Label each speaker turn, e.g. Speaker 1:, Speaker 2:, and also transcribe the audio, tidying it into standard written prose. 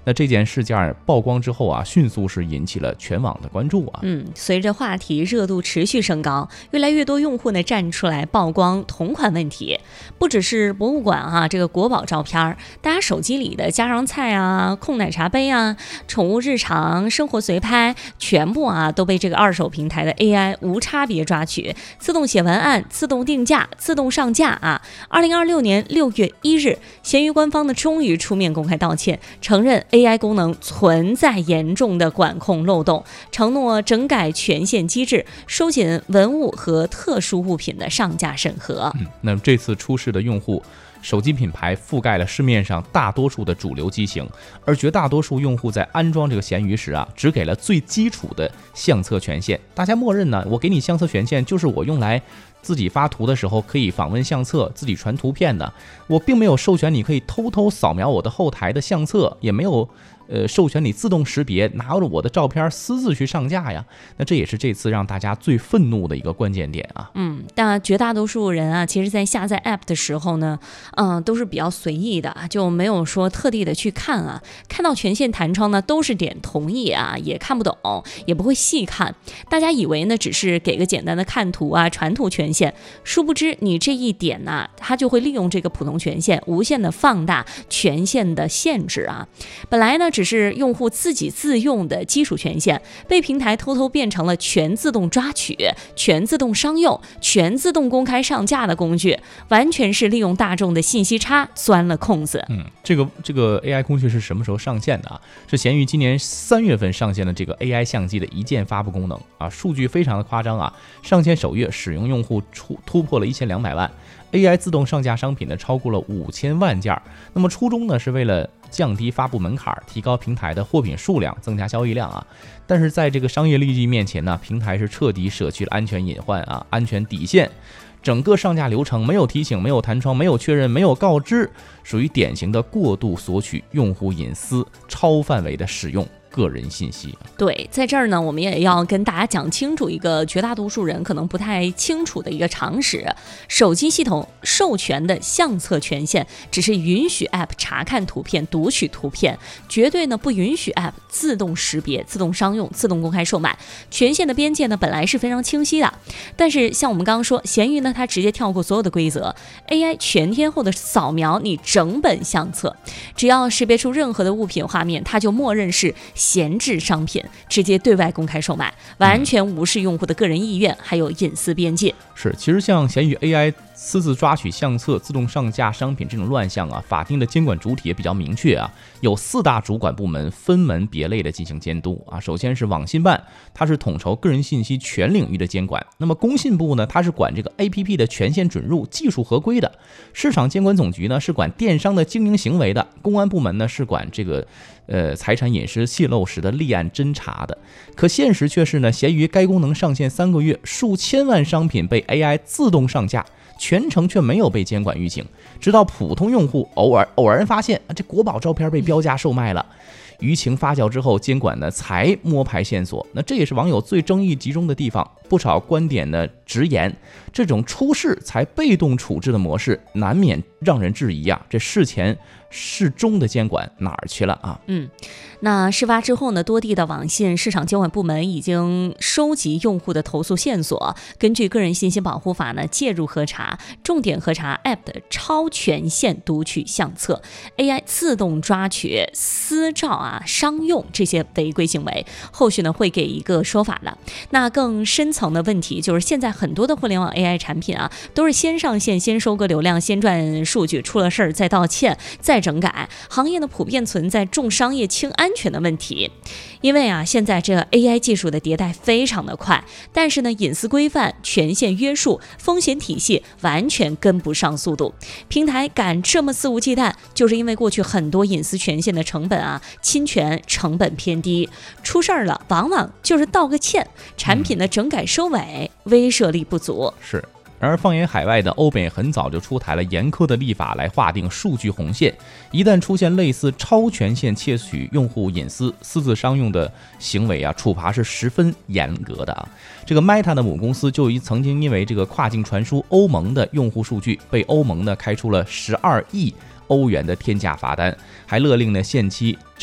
Speaker 1: 那这件事件曝光之后啊，迅速是引起了全网的关注啊。
Speaker 2: 随着话题热度持续升高，越来越多用户呢站出来曝光同款问题，不只是博物馆啊，这个国宝照片，大家手机里的家常菜啊、控奶茶杯啊、宠物日常、生活随拍，全部啊都被这个二手平台的 AI 无差别抓取，自动写文案、自动定价、自动上架啊。2026年6月1日，闲鱼官方呢终于出面公开道歉，承认 AI 功能存在严重的管控漏洞，承诺整改权限机制，收紧文物和特殊物品的上架审核。
Speaker 1: 那么这次出事的用户，手机品牌覆盖了市面上大多数的主流机型，而绝大多数用户在安装这个闲鱼时啊，只给了最基础的相册权限。大家默认呢，我给你相册权限就是我用来自己发图的时候可以访问相册、自己传图片的，我并没有授权你可以偷偷扫描我的后台的相册，也没有授权你自动识别拿着我的照片私自去上架呀。那这也是这次让大家最愤怒的一个关键点啊。
Speaker 2: 但绝大多数人啊，其实在下载 App 的时候呢，都是比较随意的，就没有说特地的去看啊。看到权限弹窗呢，都是点同意啊，也看不懂，也不会细看。大家以为呢，只是给个简单的看图啊、传图权限，殊不知你这一点呢，它就会利用这个普通权限，无限的放大权限的限制啊。本来呢，只是用户自己自用的基础权限，被平台偷偷变成了全自动抓取、全自动商用、全自动公开上架的工具，完全是利用大众的信息差钻了空子。
Speaker 1: 这个 AI 工具是什么时候上线的啊？是闲鱼今年3月份上线的这个 AI 相机的一键发布功能啊，数据非常的夸张啊，上线首月使用用户突破了1200万。AI 自动上架商品呢超过了5000万件，那么初衷呢是为了降低发布门槛，提高平台的货品数量，增加交易量啊。但是在这个商业利益面前呢，平台是彻底舍去了安全隐患啊，安全底线。整个上架流程没有提醒、没有弹窗、没有确认、没有告知，属于典型的过度索取用户隐私、超范围的使用个人信息。
Speaker 2: 对，在这儿呢，我们也要跟大家讲清楚一个绝大多数人可能不太清楚的一个常识：手机系统授权的相册权限只是允许 App 查看图片、读取图片，绝对呢不允许 App 自动识别、自动商用、自动公开售卖。权限的边界呢本来是非常清晰的，但是像我们刚刚说，闲鱼呢它直接跳过所有的规则 ，AI 全天候的扫描你整本相册，只要识别出任何的物品画面，它就默认是闲置商品，直接对外公开售卖，完全无视用户的个人意愿还有隐私边界。
Speaker 1: 其实像闲鱼 AI 私自抓取相册、自动上架商品这种乱象啊，法定的监管主体也比较明确啊，有4大主管部门分门别类的进行监督啊。首先是网信办，它是统筹个人信息全领域的监管；那么工信部呢，它是管这个 APP 的权限准入、技术合规的；市场监管总局呢是管电商的经营行为的；公安部门呢是管这个财产隐私泄露时的立案侦查的。可现实却是呢，闲鱼该功能上线3个月，数千万商品被 AI 自动上架，全程却没有被监管预警，直到普通用户偶然发现这国宝照片被标价售卖了，舆情发酵之后，监管呢才摸排线索。那这也是网友最争议集中的地方，不少观点呢直言，这种出事才被动处置的模式，难免让人质疑啊，这事前事中的监管哪儿去了啊？
Speaker 2: 那事发之后呢，多地的网信市场监管部门已经收集用户的投诉线索，根据个人信息保护法呢介入核查，重点核查 App 的超权限读取相册、AI 自动抓取私照啊、商用这些违规行为，后续呢会给一个说法的。那更深层的问题就是，现在很多的互联网 AI 产品啊，都是先上线、先收割流量、先赚数据，出了事儿再道歉、再整改，行业呢普遍存在重商业轻安全的问题。因为啊，现在这 AI 技术的迭代非常的快，但是呢，隐私规范、权限约束、风险体系完全跟不上速度。平台敢这么肆无忌惮，就是因为过去很多隐私权限的成本啊，侵权成本偏低，出事儿了往往就是道个歉，产品的整改收尾，威慑力不足。
Speaker 1: 是。然而放眼海外的欧美很早就出台了严苛的立法来划定数据红线，一旦出现类似超权限窃取用户隐私、私自商用的行为啊，处罚是十分严格的啊。这个 Meta 的母公司就曾经因为这个跨境传输欧盟的用户数据，被欧盟呢开出了12亿欧元的天价罚单，还勒令呢限期